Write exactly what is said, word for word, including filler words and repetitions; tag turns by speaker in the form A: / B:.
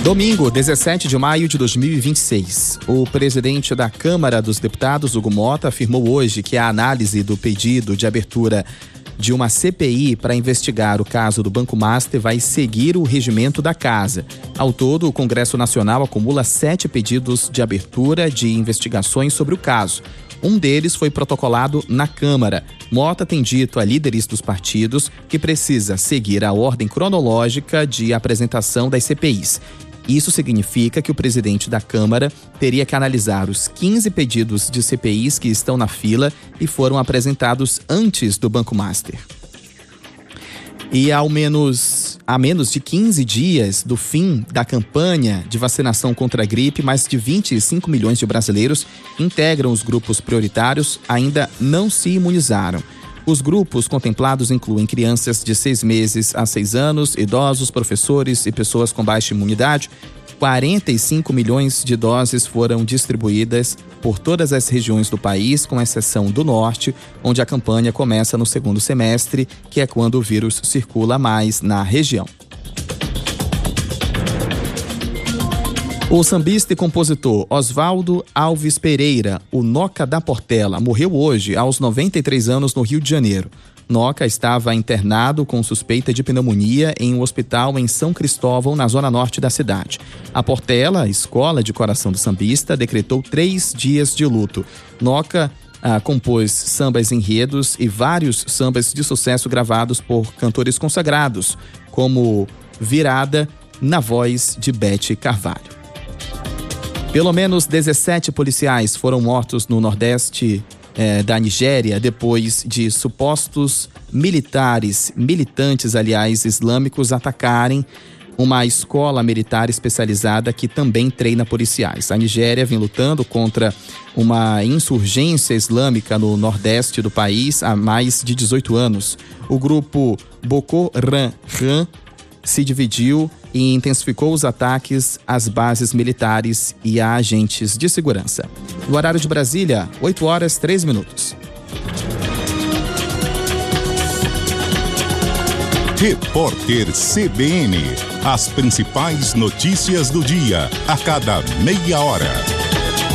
A: Domingo, dezessete de maio de dois mil e vinte e seis, o presidente da Câmara dos Deputados, Hugo Motta, afirmou hoje que a análise do pedido de abertura de uma C P I para investigar o caso do Banco Master vai seguir o regimento da casa. Ao todo, o Congresso Nacional acumula sete pedidos de abertura de investigações sobre o caso. Um deles foi protocolado na Câmara. Motta tem dito a líderes dos partidos que precisa seguir a ordem cronológica de apresentação das C P Is. Isso significa que o presidente da Câmara teria que analisar os quinze pedidos de C P Is que estão na fila e foram apresentados antes do Banco Master. E ao menos, a menos de quinze dias do fim da campanha de vacinação contra a gripe, mais de vinte e cinco milhões de brasileiros integram os grupos prioritários ainda não se imunizaram. Os grupos contemplados incluem crianças de seis meses a seis anos, idosos, professores e pessoas com baixa imunidade. quarenta e cinco milhões de doses foram distribuídas por todas as regiões do país, com exceção do norte, onde a campanha começa no segundo semestre, que é quando o vírus circula mais na região. O sambista e compositor Oswaldo Alves Pereira, o Noca da Portela, morreu hoje aos noventa e três anos no Rio de Janeiro. Noca estava internado com suspeita de pneumonia em um hospital em São Cristóvão, na zona norte da cidade. A Portela, escola de coração do sambista, decretou três dias de luto. Noca ah, compôs sambas enredos e vários sambas de sucesso gravados por cantores consagrados, como Virada, na voz de Bete Carvalho. Pelo menos dezessete policiais foram mortos no nordeste eh, da Nigéria depois de supostos militares, militantes, aliás, islâmicos, atacarem uma escola militar especializada que também treina policiais. A Nigéria vem lutando contra uma insurgência islâmica no nordeste do país há mais de dezoito anos. O grupo Boko Haram se dividiu e intensificou os ataques às bases militares e a agentes de segurança. No horário de Brasília, oito horas, três minutos.
B: Repórter C B N. As principais notícias do dia, a cada meia hora.